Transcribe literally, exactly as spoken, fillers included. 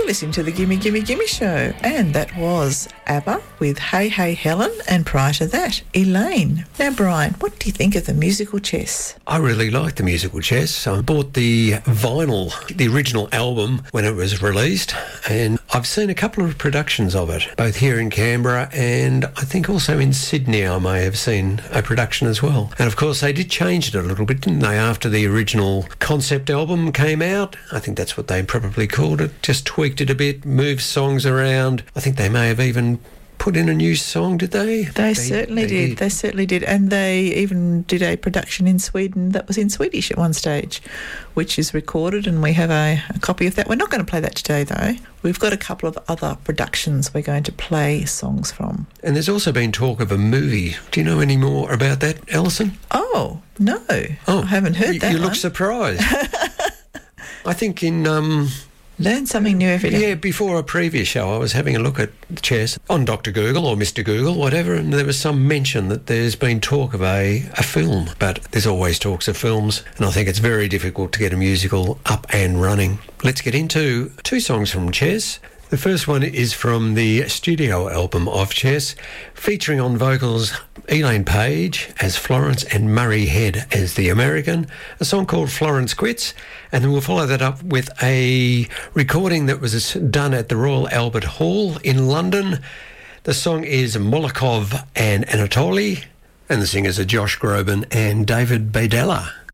You're listening to the Gimme Gimme Gimme Show, and that was ABBA with Hey Hey Helen, and prior to that, Elaine. Now, Brian, what do you think of the musical Chess? I really like the musical Chess. I bought the vinyl, the original album, when it was released, and I've seen a couple of productions of it, both here in Canberra and I think also in Sydney I may have seen a production as well. And of course they did change it a little bit, didn't they, after the original concept album came out? I think that's what they probably called it. Just tweaked it a bit, moved songs around. I think they may have even put in a new song, did they? They, they certainly they did. did. They certainly did. And they even did a production in Sweden that was in Swedish at one stage, which is recorded, and we have a, a copy of that. We're not going to play that today, though. We've got a couple of other productions we're going to play songs from. And there's also been talk of a movie. Do you know any more about that, Alison? Oh, no. Oh, I haven't heard you, that You one. look surprised. I think in... Um, Learn something new every day. Yeah, before a previous show, I was having a look at Chess on Doctor Google or Mister Google, whatever, and there was some mention that there's been talk of a, a film, but there's always talks of films, and I think it's very difficult to get a musical up and running. Let's get into two songs from Chess. The first one is from the studio album of Chess, featuring on vocals Elaine Page as Florence and Murray Head as the American, a song called Florence Quits, and then we'll follow that up with a recording that was done at the Royal Albert Hall in London. The song is Molokov and Anatoly, and the singers are Josh Groban and David Baidella.